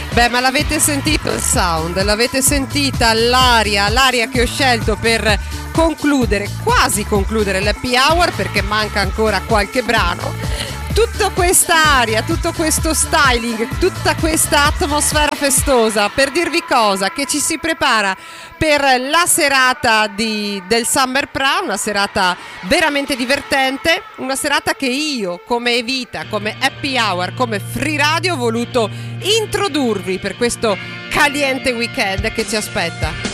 Beh, ma l'avete sentito il sound? L'avete sentita l'aria che ho scelto per quasi concludere l'happy hour, perché manca ancora qualche brano. Tutta questa aria, tutto questo styling, tutta questa atmosfera festosa, per dirvi cosa? Che ci si prepara per la serata del Summer Pra, una serata veramente divertente, una serata che io, come Evita, come Happy Hour, come Free Radio, ho voluto introdurvi per questo caliente weekend che ci aspetta.